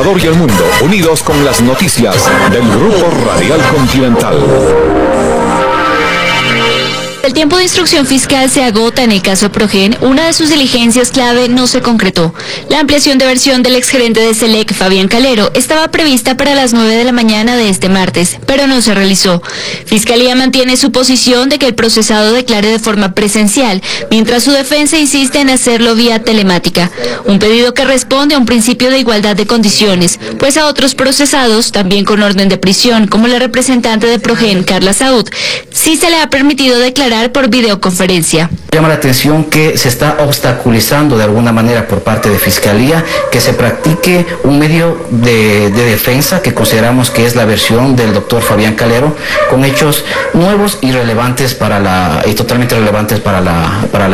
Ecuador y el mundo, unidos con las noticias del Grupo Radial Continental. El tiempo de instrucción fiscal se agota en el caso Progen. Una de sus diligencias clave no se concretó. La ampliación de versión del exgerente de SELEC, Fabián Calero, estaba prevista para las 9 de la mañana de este martes, pero no se realizó. Fiscalía mantiene su posición de que el procesado declare de forma presencial, mientras su defensa insiste en hacerlo vía telemática. Un pedido que responde a un principio de igualdad de condiciones, pues a otros procesados, también con orden de prisión, como la representante de Progen, Carla Saúd, sí se le ha permitido declarar por videoconferencia. Llama la atención que se está obstaculizando de alguna manera por parte de Fiscalía que se practique un medio de defensa que consideramos que es la versión del doctor Fabián Calero, con hechos nuevos y relevantes y totalmente relevantes para la